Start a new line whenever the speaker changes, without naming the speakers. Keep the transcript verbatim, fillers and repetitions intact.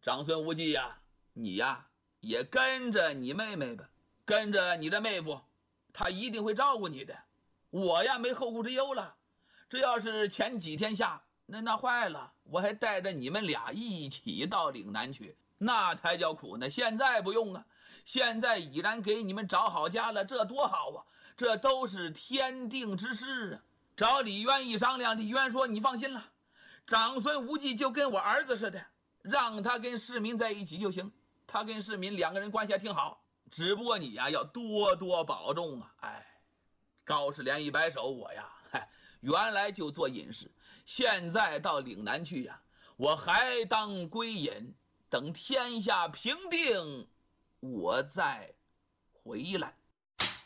长孙无忌呀，你呀也跟着你妹妹吧，跟着你的妹夫，他一定会照顾你的。我呀没后顾之忧了。这要是前几天下，那那坏了，我还带着你们俩一起到岭南去，那才叫苦呢。现在不用啊，现在已然给你们找好家了，这多好啊！这都是天定之事啊。找李渊一商量，李渊说：“你放心了，长孙无忌就跟我儿子似的，让他跟世民在一起就行。他跟世民两个人关系还挺好，只不过你呀要多多保重啊。”哎，高士廉一摆手，我呀，嗨，原来就做隐士，现在到岭南去呀，我还当归隐，等天下平定，我再回来。